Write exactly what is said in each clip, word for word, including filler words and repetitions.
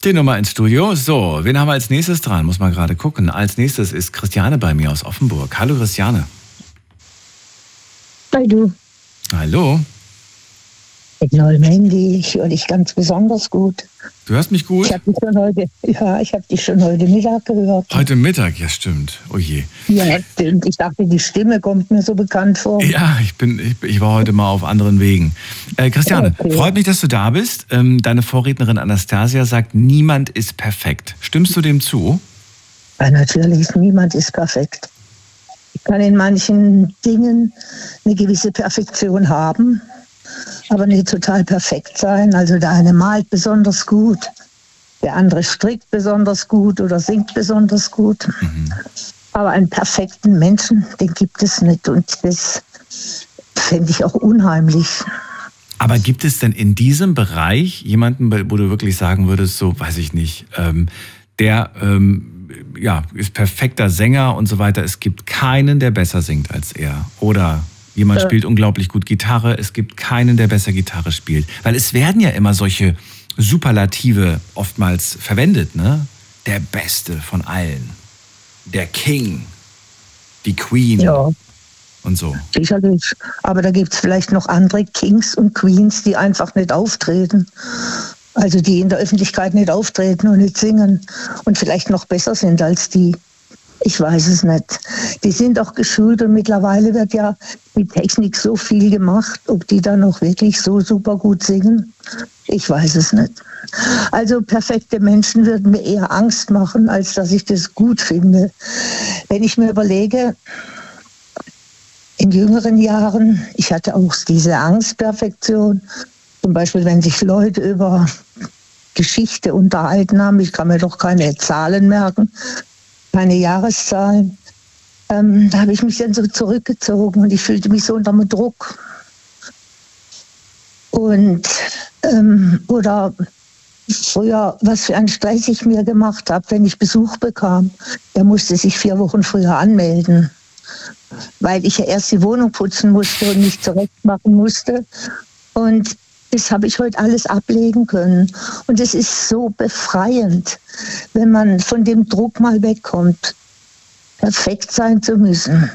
Die Nummer ins Studio. So, wen haben wir als nächstes dran? Muss man gerade gucken. Als nächstes ist Christiane bei mir aus Offenburg. Hallo Christiane. Hi du. Hallo. Mit neuem Handy, ich höre dich ganz besonders gut. Du hörst mich gut? Ich habe dich schon heute, ja, ich habe dich schon heute Mittag gehört. Heute Mittag, ja stimmt. Oh je. Ja, stimmt. Ich dachte, die Stimme kommt mir so bekannt vor. Ja, ich bin, ich, ich war heute mal auf anderen Wegen. Äh, Christiane, okay. Freut mich, dass du da bist. Ähm, deine Vorrednerin Anastasia sagt, niemand ist perfekt. Stimmst du dem zu? Ja, natürlich, niemand ist perfekt. Ich kann in manchen Dingen eine gewisse Perfektion haben, aber nicht total perfekt sein. Also der eine malt besonders gut, der andere strickt besonders gut oder singt besonders gut. Mhm. Aber einen perfekten Menschen, den gibt es nicht. Und das fände ich auch unheimlich. Aber gibt es denn in diesem Bereich jemanden, wo du wirklich sagen würdest, so weiß ich nicht, ähm, der ähm, ja, ist perfekter Sänger und so weiter. Es gibt keinen, der besser singt als er. Oder jemand ja. spielt unglaublich gut Gitarre. Es gibt keinen, der besser Gitarre spielt. Weil es werden ja immer solche Superlative oftmals verwendet, ne? Der Beste von allen. Der King. Die Queen. Ja. Und so. Sicherlich. Aber da gibt es vielleicht noch andere Kings und Queens, die einfach nicht auftreten. Also die in der Öffentlichkeit nicht auftreten und nicht singen. Und vielleicht noch besser sind als die. Ich weiß es nicht. Die sind auch geschult und mittlerweile wird ja mit Technik so viel gemacht. Ob die dann auch wirklich so super gut singen, ich weiß es nicht. Also perfekte Menschen würden mir eher Angst machen, als dass ich das gut finde. Wenn ich mir überlege, in jüngeren Jahren, ich hatte auch diese Angstperfektion. Zum Beispiel, wenn sich Leute über Geschichte unterhalten haben, ich kann mir doch keine Zahlen merken, keine Jahreszahlen, ähm, da habe ich mich dann so zurückgezogen und ich fühlte mich so unter dem Druck. Und, ähm, oder früher, was für einen Stress ich mir gemacht habe, wenn ich Besuch bekam, der musste sich vier Wochen früher anmelden, weil ich ja erst die Wohnung putzen musste und mich zurechtmachen musste. Und das habe ich heute alles ablegen können. Und es ist so befreiend, wenn man von dem Druck mal wegkommt, perfekt sein zu müssen.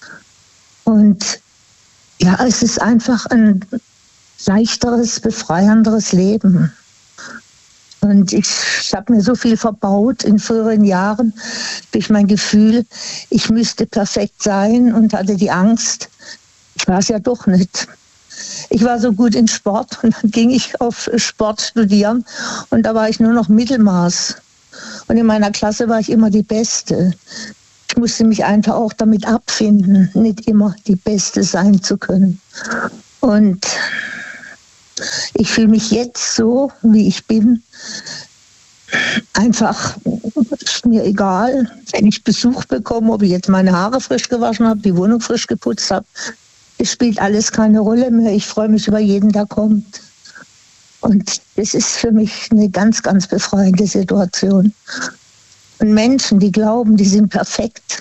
Und ja, es ist einfach ein leichteres, befreienderes Leben. Und ich, ich habe mir so viel verbaut in früheren Jahren durch mein Gefühl, ich müsste perfekt sein und hatte die Angst, ich war es ja doch nicht. Ich war so gut in Sport und dann ging ich auf Sport studieren und da war ich nur noch Mittelmaß. Und in meiner Klasse war ich immer die Beste. Ich musste mich einfach auch damit abfinden, nicht immer die Beste sein zu können. Und ich fühle mich jetzt so, wie ich bin, einfach, ist mir egal, wenn ich Besuch bekomme, ob ich jetzt meine Haare frisch gewaschen habe, die Wohnung frisch geputzt habe. Es spielt alles keine Rolle mehr. Ich freue mich über jeden, der kommt. Und das ist für mich eine ganz, ganz befreiende Situation. Und Menschen, die glauben, die sind perfekt.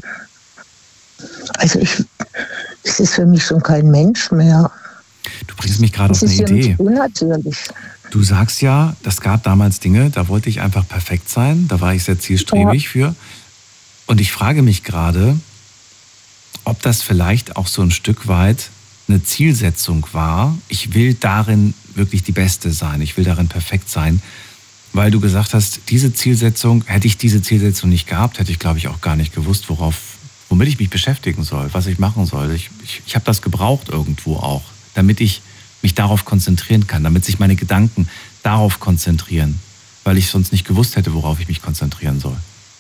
Also ich, es ist für mich schon kein Mensch mehr. Du bringst mich gerade auf eine Idee. Das ist für mich unnatürlich. Du sagst ja, das gab damals Dinge, da wollte ich einfach perfekt sein. Da war ich sehr zielstrebig ja. für. Und ich frage mich gerade, ob das vielleicht auch so ein Stück weit eine Zielsetzung war. Ich will darin wirklich die Beste sein. Ich will darin perfekt sein. Weil du gesagt hast, diese Zielsetzung, hätte ich diese Zielsetzung nicht gehabt, hätte ich, glaube ich, auch gar nicht gewusst, worauf, womit ich mich beschäftigen soll, was ich machen soll. Ich, ich, ich habe das gebraucht irgendwo auch, damit ich mich darauf konzentrieren kann, damit sich meine Gedanken darauf konzentrieren, weil ich sonst nicht gewusst hätte, worauf ich mich konzentrieren soll.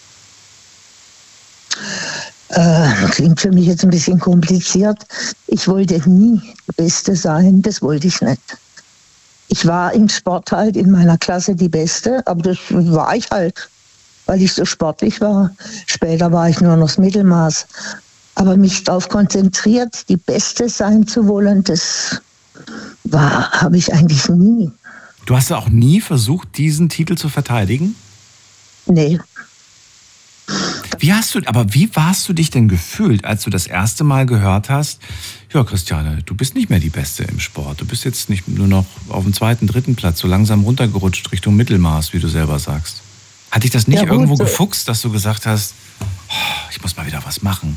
Äh, klingt für mich jetzt ein bisschen kompliziert. Ich wollte nie die Beste sein, das wollte ich nicht. Ich war im Sport halt in meiner Klasse die Beste, aber das war ich halt, weil ich so sportlich war. Später war ich nur noch das Mittelmaß. Aber mich darauf konzentriert, die Beste sein zu wollen, das war, habe ich eigentlich nie. Du hast ja auch nie versucht, diesen Titel zu verteidigen? Nee. Wie hast du, aber wie warst du dich denn gefühlt, als du das erste Mal gehört hast, ja, Christiane, du bist nicht mehr die Beste im Sport. Du bist jetzt nicht nur noch auf dem zweiten, dritten Platz, so langsam runtergerutscht Richtung Mittelmaß, wie du selber sagst. Hat dich das nicht Ja, irgendwo gut. gefuchst, dass du gesagt hast, oh, ich muss mal wieder was machen?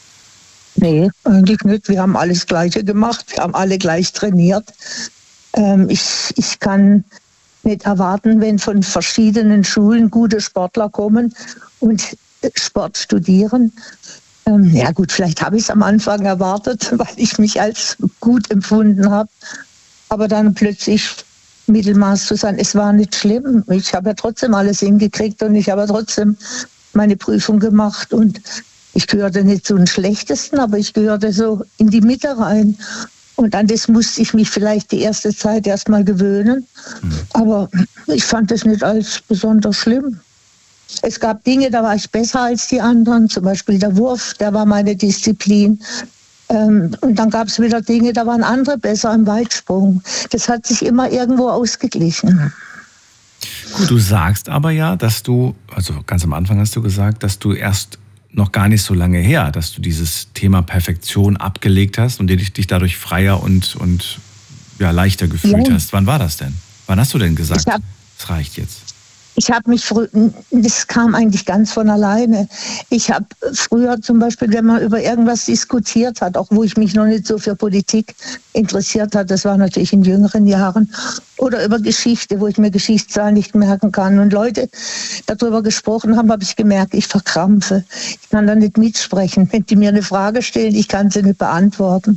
Nee, eigentlich nicht. Wir haben alles Gleiche gemacht. Wir haben alle gleich trainiert. Ähm, ich, ich kann nicht erwarten, wenn von verschiedenen Schulen gute Sportler kommen und Sport studieren. Ähm, ja gut, vielleicht habe ich es am Anfang erwartet, weil ich mich als gut empfunden habe. Aber dann plötzlich Mittelmaß zu sein, es war nicht schlimm. Ich habe ja trotzdem alles hingekriegt und ich habe ja trotzdem meine Prüfung gemacht. Und ich gehörte nicht zu den Schlechtesten, aber ich gehörte so in die Mitte rein. Und an das musste ich mich vielleicht die erste Zeit erst mal gewöhnen. Mhm. Aber ich fand es nicht als besonders schlimm. Es gab Dinge, da war ich besser als die anderen. Zum Beispiel der Wurf, der war meine Disziplin. Ähm, und dann gab es wieder Dinge, da waren andere besser im Weitsprung. Das hat sich immer irgendwo ausgeglichen. Gut, du sagst aber ja, dass du, also ganz am Anfang hast du gesagt, dass du erst noch gar nicht so lange her, dass du dieses Thema Perfektion abgelegt hast und dich, dich dadurch freier und, und ja, leichter gefühlt Ja. hast. Wann war das denn? Wann hast du denn gesagt, Ich hab- es reicht jetzt? Ich habe mich früh, das kam eigentlich ganz von alleine. Ich habe früher zum Beispiel, wenn man über irgendwas diskutiert hat, auch wo ich mich noch nicht so für Politik interessiert hat, das war natürlich in jüngeren Jahren, oder über Geschichte, wo ich mir Geschichtszahlen nicht merken kann und Leute darüber gesprochen haben, habe ich gemerkt, ich verkrampfe. Ich kann da nicht mitsprechen. Wenn die mir eine Frage stellen, ich kann sie nicht beantworten.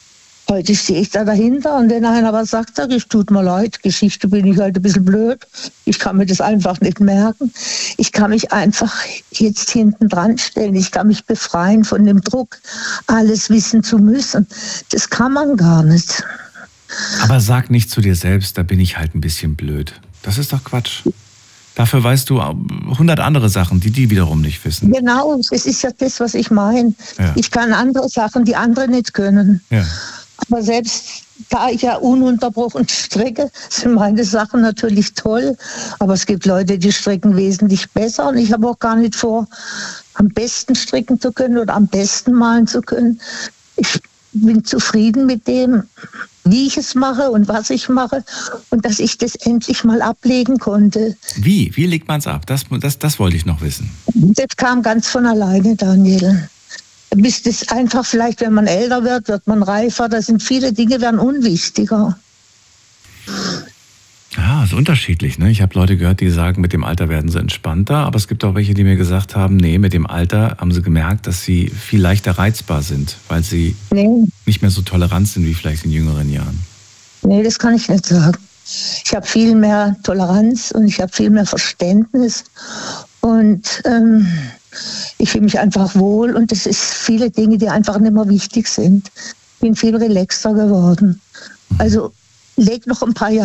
Heute stehe ich da dahinter und wenn einer was sagt, sage ich, tut mir leid, Geschichte bin ich halt ein bisschen blöd. Ich kann mir das einfach nicht merken. Ich kann mich einfach jetzt hinten dran stellen. Ich kann mich befreien von dem Druck, alles wissen zu müssen. Das kann man gar nicht. Aber sag nicht zu dir selbst, da bin ich halt ein bisschen blöd. Das ist doch Quatsch. Dafür weißt du hundert andere Sachen, die die wiederum nicht wissen. Genau, das ist ja das, was ich meine. Ja. Ich kann andere Sachen, die andere nicht können. Ja. Aber selbst da ich ja ununterbrochen stricke, sind meine Sachen natürlich toll. Aber es gibt Leute, die stricken wesentlich besser. Und ich habe auch gar nicht vor, am besten stricken zu können oder am besten malen zu können. Ich bin zufrieden mit dem, wie ich es mache und was ich mache. Und dass ich das endlich mal ablegen konnte. Wie? Wie legt man es ab? Das, das, das wollte ich noch wissen. Das kam ganz von alleine, Daniel. Bis das einfach vielleicht, wenn man älter wird, wird man reifer. Da sind viele Dinge, werden unwichtiger. Ja, ist unterschiedlich. Ne? Ich habe Leute gehört, die sagen, mit dem Alter werden sie entspannter. Aber es gibt auch welche, die mir gesagt haben, nee, mit dem Alter haben sie gemerkt, dass sie viel leichter reizbar sind, weil sie Nee, nicht mehr so tolerant sind wie vielleicht in jüngeren Jahren. nee, das kann ich nicht sagen. Ich habe viel mehr Toleranz und ich habe viel mehr Verständnis. Und ähm, ich fühle mich einfach wohl. Und es ist viele Dinge, die einfach nicht mehr wichtig sind. Ich bin viel relaxter geworden. Also leg noch ein paar Jahre